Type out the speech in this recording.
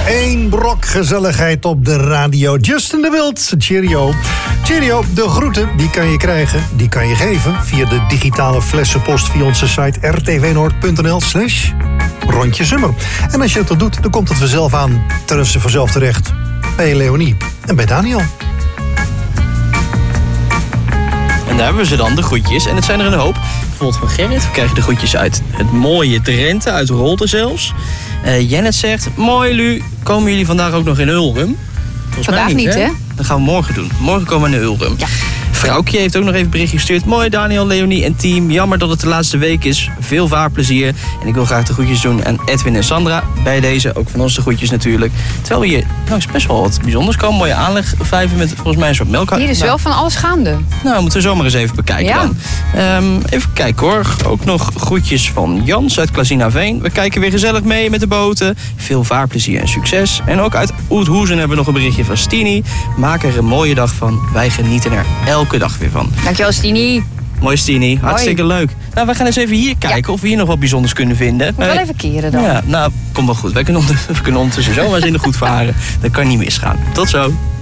Eén brok gezelligheid op de radio. Justin de Wild, cheerio. Cheerio, de groeten, die kan je krijgen, die kan je geven via de digitale flessenpost via onze site rtvnoord.nl/Rondje Summer. En als je dat doet, dan komt het vanzelf aan. Tenminste vanzelf terecht. Bij Leonie en bij Daniel. En daar hebben we ze dan, de groetjes. En het zijn er een hoop. Bijvoorbeeld van Gerrit. We krijgen de groetjes uit het mooie Drenthe, uit Rolde zelfs. Janet zegt, mooi Lu, komen jullie vandaag ook nog in Ulrum? Vandaag niet, hè? Dat gaan we morgen doen. Morgen komen we naar Ulrum. Ja. Vrouwtje heeft ook nog even een berichtje gestuurd. Mooi Daniel, Leonie en team. Jammer dat het de laatste week is. Veel vaarplezier. En ik wil graag de groetjes doen aan Edwin en Sandra. Bij deze ook van ons de groetjes natuurlijk. Terwijl we hier best wel wat bijzonders komen. Mooie aanlegvijver met volgens mij een soort melk. Hier is wel van alles gaande. Nou, moeten we zomaar eens even bekijken dan. Even kijken hoor. Ook nog groetjes van Jans uit Klazinaveen. We kijken weer gezellig mee met de boten. Veel vaarplezier en succes. En ook uit Oudhoezen hebben we nog een berichtje van Stini. Maak er een mooie dag van. Wij genieten er elke dag weer van. Dankjewel Stini. Mooi Stini, hartstikke leuk. Nou, we gaan eens even hier kijken of we hier nog wat bijzonders kunnen vinden. Moet wel even keren dan. Ja, nou, komt wel goed. We kunnen ondertussen zo maar eens in de goed varen. Dat kan niet misgaan. Tot zo.